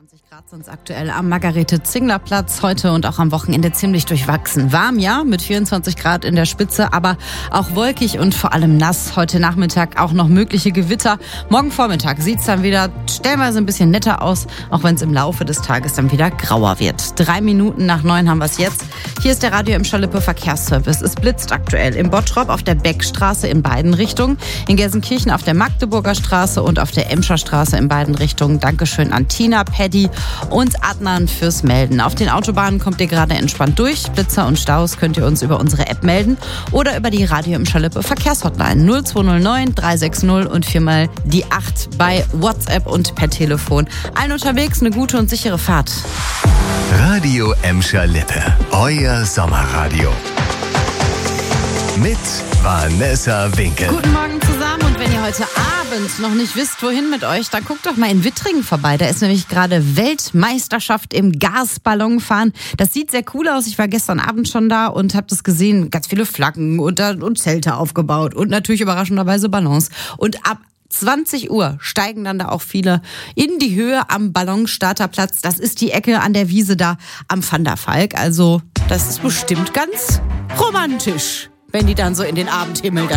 20 Grad sonst aktuell am Margarete-Zingler-Platz. Heute und auch am Wochenende ziemlich durchwachsen. Warm, ja, mit 24 Grad in der Spitze, aber auch wolkig und vor allem nass. Heute Nachmittag auch noch mögliche Gewitter. Morgen Vormittag sieht's dann wieder stellenweise ein bisschen netter aus, auch wenn es im Laufe des Tages dann wieder grauer wird. 3 Minuten nach 9 haben wir es jetzt. Hier ist der Radio Emscher Lippe Verkehrsservice. Es blitzt aktuell im Bottrop auf der Beckstraße in beiden Richtungen, in Gelsenkirchen auf der Magdeburger Straße und auf der Emscher Straße in beiden Richtungen. Dankeschön an Tina, Paddy und Adnan fürs Melden. Auf den Autobahnen kommt ihr gerade entspannt durch. Blitzer und Staus könnt ihr uns über unsere App melden oder über die Radio Emscher Lippe Verkehrshotline 0209 360 und 4 die 8 bei WhatsApp und per Telefon. Allen unterwegs eine gute und sichere Fahrt. Radio Emscher Lippe, euer Sommerradio. Mit Vanessa Winkel. Guten Morgen zusammen, und wenn ihr heute Abend noch nicht wisst, wohin mit euch, dann guckt doch mal in Wittringen vorbei. Da ist nämlich gerade Weltmeisterschaft im Gasballonfahren. Das sieht sehr cool aus. Ich war gestern Abend schon da und habe das gesehen. Ganz viele Flaggen und Zelte aufgebaut und natürlich überraschenderweise Ballons. Und ab 20 Uhr steigen dann da auch viele in die Höhe am Ballonstarterplatz. Das ist die Ecke an der Wiese da am Van der Valk. Also das ist bestimmt ganz romantisch, wenn die dann so in den Abendhimmel da